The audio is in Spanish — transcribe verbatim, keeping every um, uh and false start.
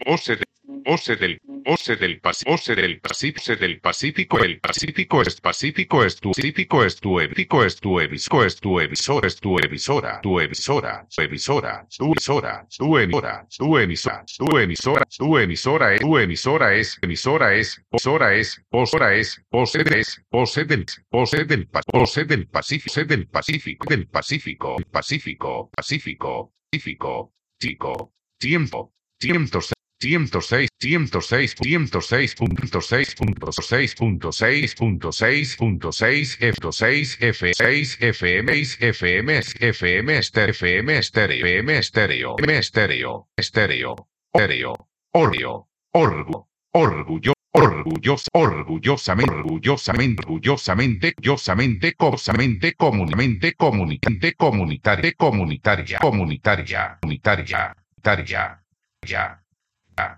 Oce del, Oce del, Oce del Pacífico, Oce del Pacífico, del Pacífico, el Pacífico es Pacífico, es tu Pacífico, es tu evico, es tu evisco, es tu evisor, es tu evisora, tu evisora, tu evisora, tu emisora, tu emisora, tu emisora, tu emisora, tu emisora, tu emisora es, emisora es, posora es, posora es, pose es, pose del, pose del, pose del Pacífico, del Pacífico, del Pacífico, Pacífico, Pacífico, Pacífico, Chico, tiempo, tiempo, ciento seis, ciento seis, ciento seis punto seis punto seis punto seis punto seis punto seis F seis F seis F M F M F M estéreo F M estéreo M estéreo M estéreo estéreo estéreo orgullo orgullo orgullo orgulloso orgullosamente orgullosamente orgullosamente orgullosamente cosamente comunamente comunicante comunitaria comunitaria comunitaria comunitaria comunitaria ya